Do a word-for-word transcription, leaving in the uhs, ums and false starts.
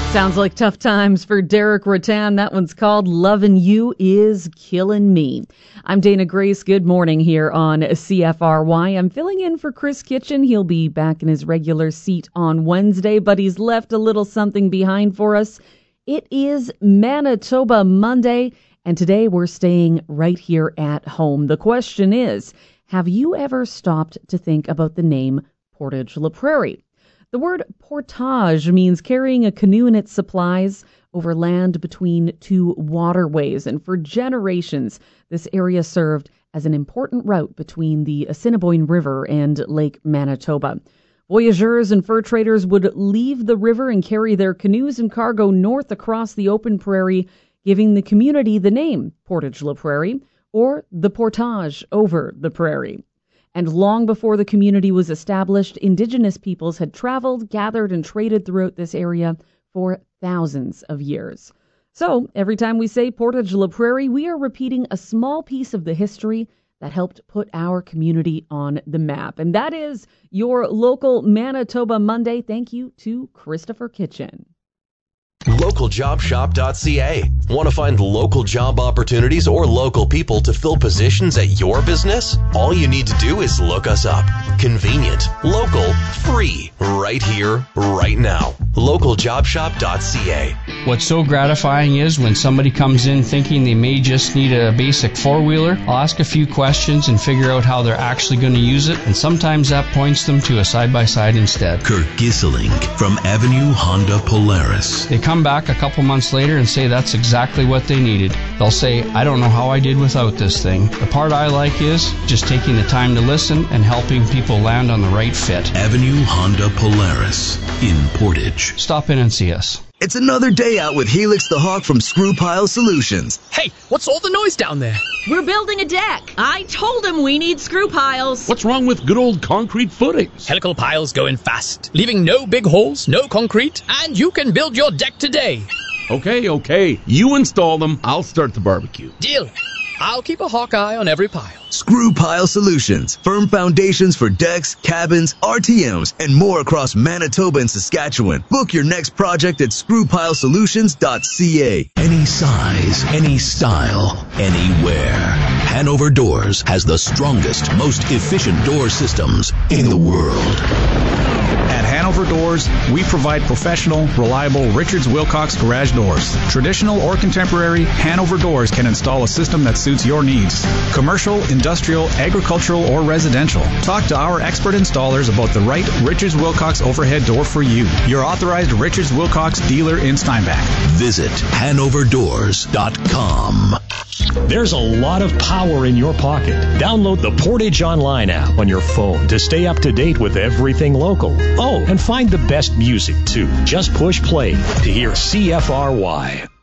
Sounds like tough times for Derek Rattan. That one's called Lovin' You Is Killin' Me. I'm Dana Grace. Good morning here on C F R Y. I'm filling in for Chris Kitchen. He'll be back in his regular seat on Wednesday, but he's left a little something behind for us. It is Manitoba Monday, and today we're staying right here at home. The question is, have you ever stopped to think about the name Portage la Prairie? The word portage means carrying a canoe and its supplies over land between two waterways. And for generations, this area served as an important route between the Assiniboine River and Lake Manitoba. Voyageurs and fur traders would leave the river and carry their canoes and cargo north across the open prairie, giving the community the name Portage la Prairie, or the portage over the prairie. And long before the community was established, Indigenous peoples had traveled, gathered, and traded throughout this area for thousands of years. So every time we say Portage la Prairie, we are repeating a small piece of the history that helped put our community on the map. And that is your local Manitoba Monday. Thank you to Christopher Kitchen. local job shop dot c a. Want to find local job opportunities or local people to fill positions at your business? All you need to do is look us up. Convenient, local, free, right here, right now. local job shop dot c a. What's so gratifying is when somebody comes in thinking they may just need a basic four-wheeler, I'll ask a few questions and figure out how they're actually going to use it, and sometimes that points them to a side-by-side instead. Kirk Gisseling from Avenue Honda Polaris. They come back a couple months later and say that's exactly what they needed. They'll say, I don't know how I did without this thing. The part I like is just taking the time to listen and helping people land on the right fit. Avenue Honda Polaris in Portage. Stop in and see us. It's another day out with Helix the Hawk from Screw Pile Solutions. Hey, what's all the noise down there? We're building a deck. I told him we need screw piles. What's wrong with good old concrete footings? Helical piles go in fast, leaving no big holes, no concrete, and you can build your deck today. Okay, okay. You install them. I'll start the barbecue. Deal. I'll keep a hawk eye on every pile. Screw Pile Solutions. Firm foundations for decks, cabins, R T Ms, and more across Manitoba and Saskatchewan. Book your next project at screw pile solutions dot c a. Any size, any style, anywhere. Hanover Doors has the strongest, most efficient door systems in the world. At Hanover Doors, we provide professional, reliable Richards Wilcox garage doors. Traditional or contemporary, Hanover Doors can install a system that suits your needs. Commercial, industrial, agricultural, or residential. Talk to our expert installers about the right Richards Wilcox overhead door for you. Your authorized Richards Wilcox dealer in Steinbach. Visit hanover doors dot com. There's a lot of power in your pocket. Download the Portage Online app on your phone to stay up to date with everything local. Oh, and find the best music, too. Just push play to hear C F R Y.